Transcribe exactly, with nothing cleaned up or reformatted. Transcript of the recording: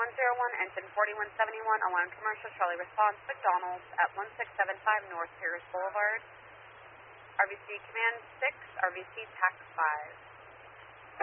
one zero one, engine forty-one seventy-one, alarm commercial, Charlie response, McDonald's at one six seven five North Pierce Boulevard. R V C Command six, R V C Tax five.